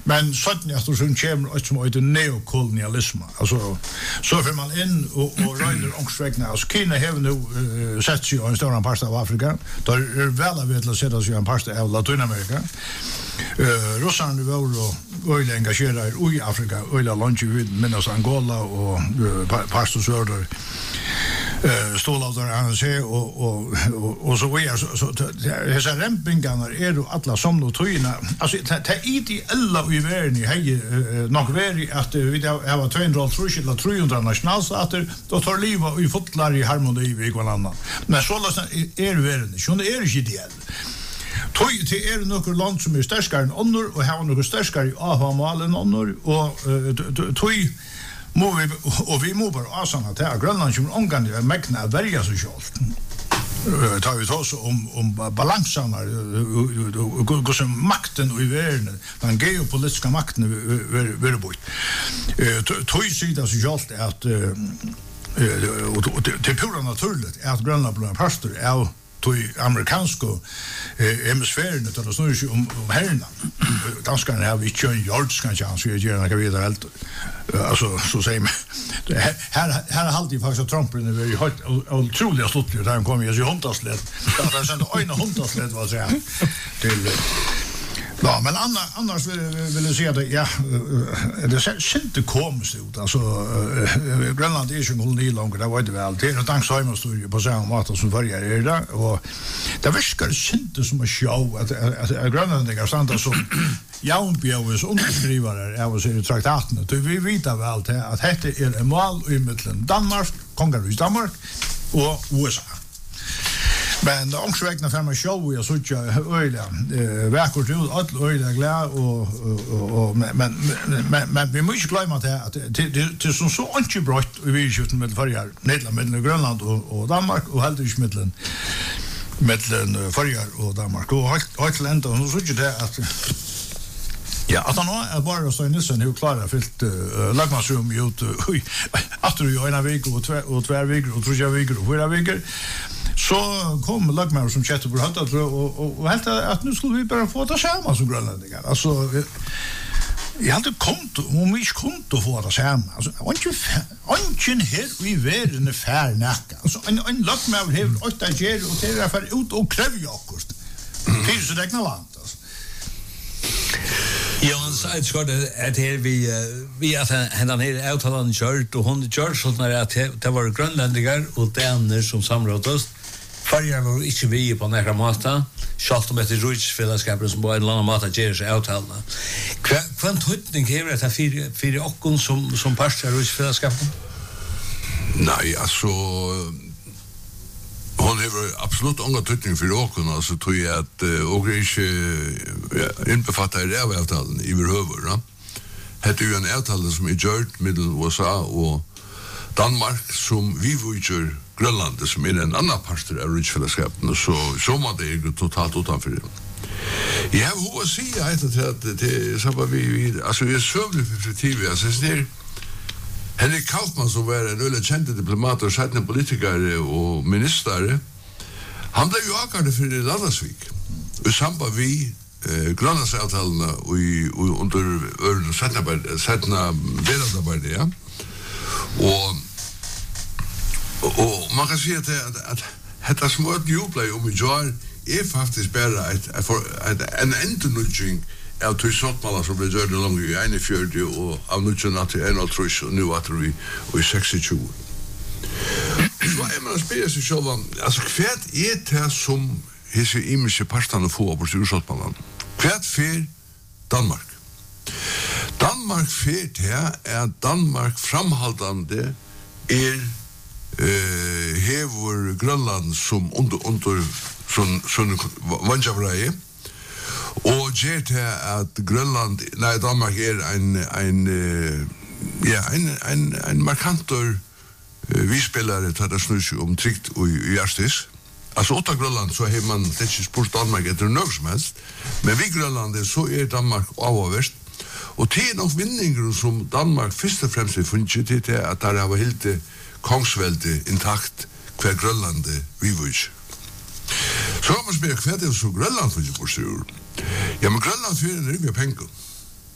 Men sånn at det kommer et som heter neokolonialisme. Altså, så får man inn og røyner ångsvekkene. Altså, Kina har nå sett seg i en større part av Afrika. Det er vel av til å sette seg i en part av Latinamerika. Russerne var øyelig engasjerer i Afrika, øyelig langt i minnes Angola og Pastor stålautar ANC och så vidare så dessa rempingarna är då alla som då tryna alltså det ideella i världen hej nog veri att vi har 230 eller 300 nationalstater då tar livet i fotlar i harmoni med varandra men så är världen så det är inte ideell det är några land som är starkare än andra och har några starkare avmål än andra och vi må bare avsanna til at Grønland kommer omgående ved megna å verja seg selv. Tar vi oss om balanserna hvordan makten i verden, den geopolitiska makten er bort. Tog sida seg selv at det er pura naturligt at Grønland blir en pastor av de amerikanske hemisfärerna där det snurrar sig om herrarna. Danskarna har vi inte en jordskans chans att göra något vidare helt. Alltså, så säger man. Här har alltid faktiskt Trumpen är ju helt otroligt slutligt där han kommer ju hundasled. Det är sen en hundasled vad säger till ja, men annars vill jag säga att ja, det ser inte komiskt ut. Alltså, Grönland är ju en koloni långt, det var det väl. Det är ett dagsheimastudie på samma mat som börjar i det. Och det verkar inte som en show att grönlänningar stannar som jaunbjøves underskrivare av oss i traktaten. Vi vet väl att detta är en mål i mitten Danmark, Kongarhus Danmark och USA. Men det ångsvägna för mig själv jag såg öliga verkort ut all öliga glad och men vi måste glömma att det som så inte brott vi skiften med förjar Nederländerna med Grönland och Danmark och helt i mellan förjar och Danmark och helt länder och så det att ja, att han har bara så nissen hur klara fyllt lagmansrum ut att du ju ena vecka och två veckor och tre veckor och fyra veckor så kom lagmän som chatte på hatt och helt att nu skulle vi bara få ta samma som grönlänningar. Alltså jag hade kommit om vi kunde få det samma. Alltså ingen här i världen är fär näka. Alltså en lagmän har 8 år och det är för ut och kräver jakkost. Det är så det egna land alltså. Ja, så är det att här vi att han här uttalan kört och hon kör så när det var grönlänningar och det andra som samråd oss. Förjar var inte vi på några mata. Schalt om ett rutsfällskap som på en annan mata ger sig uttalna. Kvant hutning här att för och som pastor rutsfällskap. Nej, alltså hon har absolut ingen tydning för åken, alltså tror jag att och inbefattar det avtalen i överhuvud. Det är ju en avtal som är gjort med USA och Danmark som vi vujur Grönland som är en annan pastor av riksfällskapen så man det är totalt utanför det. Jag har att säga att det så var vi alltså är sövlig perspektiv alltså det Henrik Kaufmann som var en väldigt känd diplomat och sätten politiker och minister han blev ju akkurat för det Landsvik. Och samband vi Grönlandsavtalen och under sättna veldarbete ja. Och man kan säga att detta smart jubla om igår är faktiskt bara en ändnudging av två sortmalar som blev gjort långt i 41 och av nuvarande till 1 och nu att vi 26. Så är man spelar sig själv alltså kvärt är det som hese imiske pastarna få på sortmalan. Kvärt för Danmark. Danmark för här är Danmark framhållande hevur Grönland som under sån vanjavraje och ger att Grönland nej Danmark är en markantor vi spelare tar det snus om tryckt och hjärtis alltså åt Grönland så har man det inte sport Danmark efter något som helst men vi Grönland så är Danmark avvärst och det är nog vinningar som Danmark först och främst funnit till att det har helt kongsvälde intakt kvar Grönlande vi vujur. Så har man spelar kvar det så Grönland för sig. Ja, men Grönland för en rygg pengar.